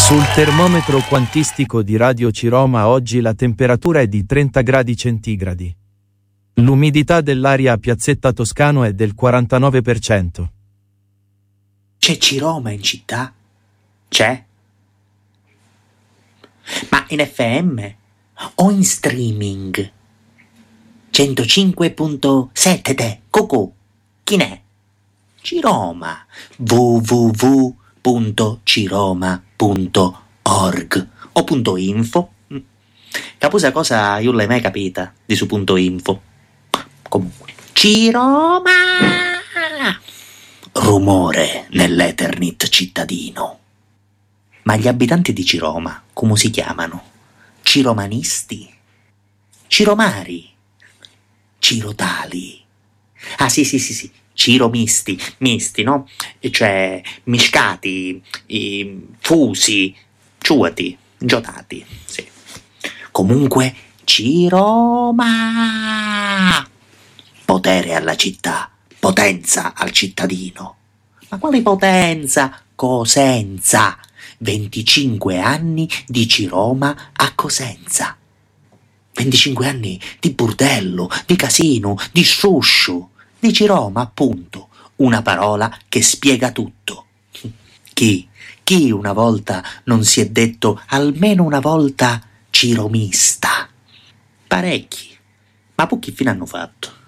Sul termometro quantistico di Radio Ciroma oggi la temperatura è di 30 gradi centigradi. L'umidità dell'aria a Piazzetta Toscano è del 49%. C'è Ciroma in città? C'è? Ma in FM o in streaming? 105.7 te, Cucù, chi n'è? Ciroma, www.ciroma.org o .info. Capusa cosa io l'hai mai capita di su .info. Comunque, Ciroma! Rumore nell'Eternit cittadino. Ma gli abitanti di Ciroma come si chiamano? Ciromanisti? Ciromari? Cirotali? Ah sì, ciromisti, misti, no? Cioè miscati, fusi, ciuati, giotati, sì. Comunque, Ciroma! Potere alla città, potenza al cittadino. Ma quale potenza? Cosenza! 25 anni di Ciroma a Cosenza. 25 anni di burdello, di casino, di sciuscio. Di Ciroma, appunto, una parola che spiega tutto. Chi una volta non si è detto almeno una volta ciromista? Parecchi, ma pochi fine hanno fatto.